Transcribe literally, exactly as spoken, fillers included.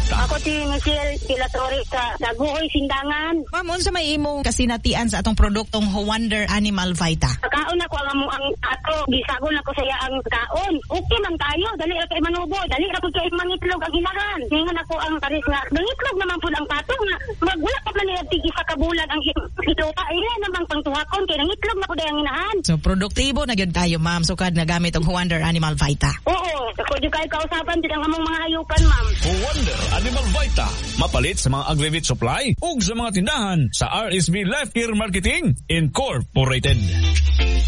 Vita. Ako si Michelle Pilatori sa Daguhoy, Sindangan. Ma'am, unsa may imong kasinatian sa atong produktong Wonder Animal Vita? Kaon ako ang ang ato, gisagon ako sa iya ang kaon. Okay man tayo, dali ra kay manubo, dali ra kay mangitlog ang hinagan. Ningon ako ang paris nga, mangitlog naman pud ang pato nga. Magwala pa man niya tigi sa kabulan ang ito pa iya namang pangtuhakon kay nangitlog na pud ang hinahan. So produktibo na gyud tayo, ma'am, sukad nga gamit og Wonder Animal Vita. Oo, ako jud kay kausapan jud ang among mga hayupan, ma'am. Wonder Animal Vita. Mapalit sa mga agri-vet supply ug sa mga tindahan sa R S B Life Care Marketing Incorporated.